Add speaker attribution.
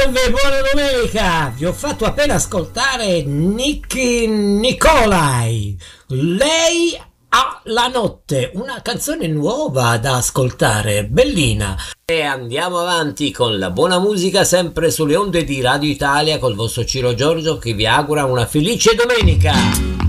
Speaker 1: Salve, buona domenica! Vi ho fatto appena ascoltare Nicky Nicolai. Lei ha la notte, una canzone nuova da ascoltare, bellina. E andiamo avanti con la buona musica sempre sulle onde di Radio Italia col vostro Ciro Giorgio che vi augura una felice domenica.